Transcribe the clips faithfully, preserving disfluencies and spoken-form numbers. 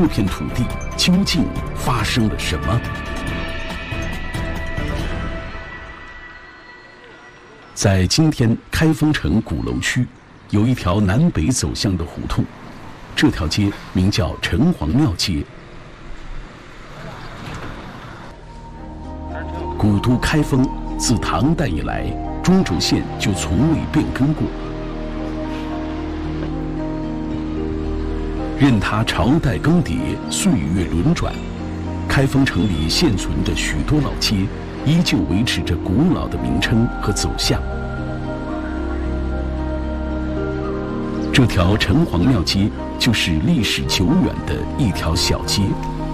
这片土地究竟发生了什么？在今天开封城鼓楼区，有一条南北走向的胡同，这条街名叫城隍庙街。古都开封自唐代以来，中轴线就从未变更过。任它朝代更迭，岁月轮转，开封城里现存的许多老街，依旧维持着古老的名称和走向。这条城隍庙街就是历史久远的一条小街。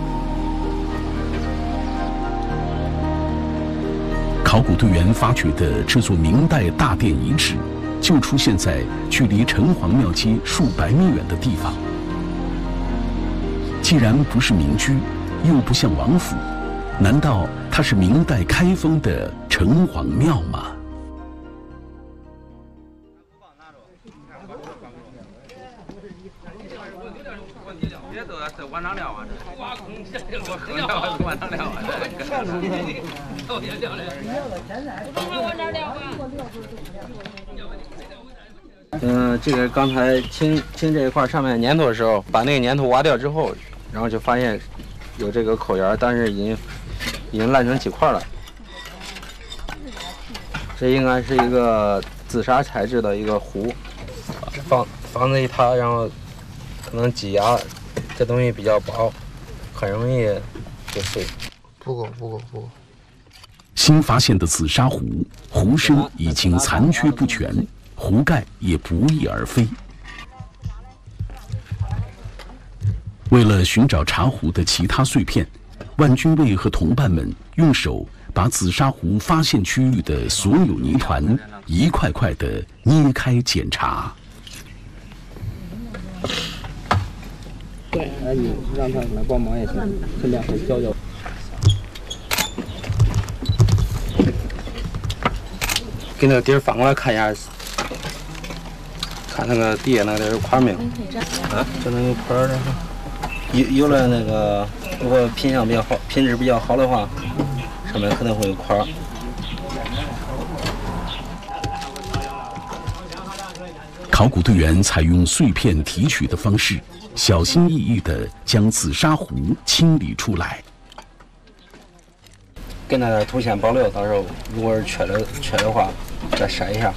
考古队员发掘的这座明代大殿遗址，就出现在距离城隍庙街数百米远的地方。既然不是民居，又不像王府，难道它是明代开封的城隍庙吗？ 嗯、呃，这个刚才清清这一块上面粘土的时候，把那个粘土挖掉之后，然后就发现有这个口沿，但是已经已经烂成几块了。这应该是一个紫砂材质的一个壶，房房子一塌，然后可能挤压，这东西比较薄，很容易就碎。 不够，不够，不够。 新发现的紫砂壶，壶身已经残缺不全，壶盖也不翼而飞。为了寻找茶壶的其他碎片，万军卫和同伴们用手把紫砂壶发现区域的所有泥团一块块地捏开检查。 对，哎，你让他来帮忙也行，尽量会教教。给那个底儿反过来看一下，看那个底下那个有块没有？啊，这能有块儿的。有有了那个，如果品相比较好、品质比较好的话，上面可能会有块儿。 考古队员采用碎片提取的方式，小心翼翼地将紫砂壶清理出来。 跟那点图先保留，到时候如果是缺的缺的话，再筛一下。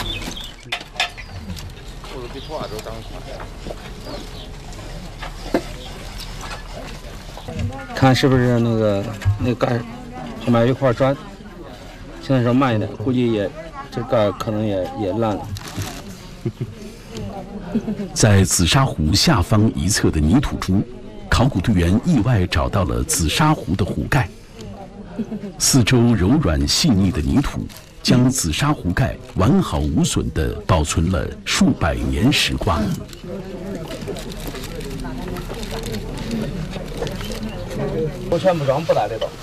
看是不是那个那个盖后面有一块砖，现在说慢一点，估计也这盖可能也也烂了。 在紫砂壶下方一侧的泥土中，考古队员意外找到了紫砂壶的壶盖。四周柔软细腻的泥土，将紫砂壶盖完好无损地保存了数百年时光。 我全部装不在里头。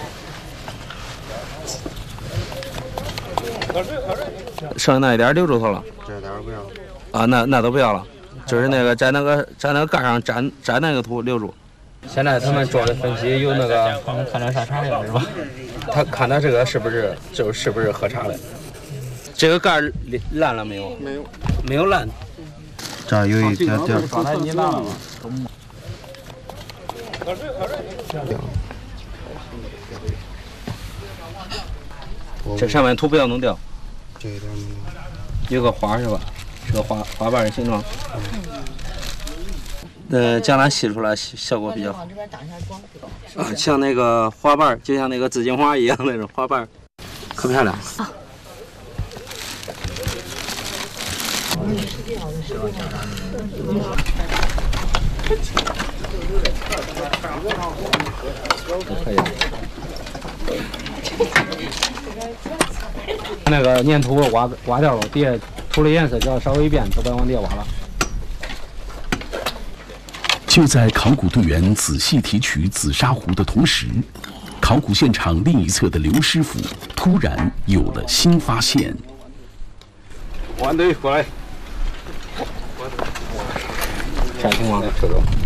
剩下那一点留住它了。 这点不要。 啊，那那都不要了，就是那个在那个在那个盖上粘粘那个土留住。现在他们做的分析有那个，他们看点啥茶叶是吧？他看他这个是不是就是不是喝茶的？这个盖烂了没有？ 没有， 没有烂。这儿有一点点。 刚才你烂了吗？ 这上面土不要弄掉。 这一点没有。有个花是吧？是个花花瓣的形状。呃，将来吸出来效果比较好。啊，像那个花瓣，就像那个紫荆花一样那种花瓣，可漂亮。啊。可以。那个粘土挖挖掉了，底下土的颜色只要稍微一变，都不要往底下挖了。 就在考古队员仔细提取紫砂壶的同时，考古现场另一侧的刘师傅突然有了新发现。 完队过来，啥情况？